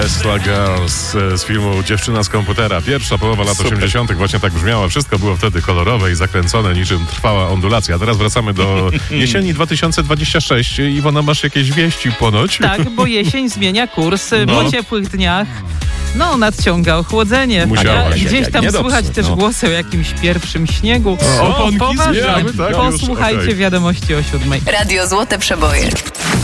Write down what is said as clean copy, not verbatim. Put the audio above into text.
Tesla Girls z filmu Dziewczyna z komputera. Pierwsza połowa lat 80. właśnie tak brzmiała. Wszystko było wtedy kolorowe i zakręcone, niczym trwała ondulacja. A teraz wracamy do jesieni 2026. Iwona, masz jakieś wieści ponoć? Tak, bo jesień zmienia kurs po ciepłych dniach. Nadciąga ochłodzenie. Musiałaś. Gdzieś tam słychać też głosy o jakimś pierwszym śniegu. Oponki Poważnie. zbieramy, tak? Posłuchajcie Już, wiadomości o 7:00. Radio Złote Przeboje.